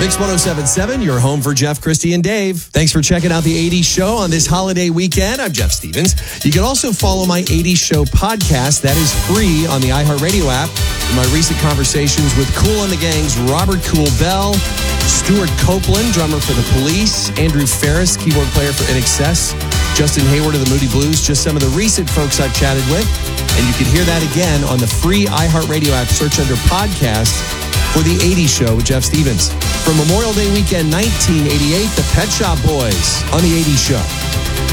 Mix 107.7, your home for Jeff, Christy, and Dave. Thanks for checking out the 80s Show on this holiday weekend. I'm Jeff Stevens. You can also follow my 80s Show podcast. That is free on the iHeartRadio app. My recent conversations with Kool and the Gang's Robert Kool Bell, Stuart Copeland, drummer for The Police, Andrew Ferris, keyboard player for INXS, Justin Hayward of the Moody Blues, just some of the recent folks I've chatted with. And you can hear that again on the free iHeartRadio app. Search under podcast for the 80s Show with Jeff Stevens. From Memorial Day weekend 1988, the Pet Shop Boys on the 80s Show.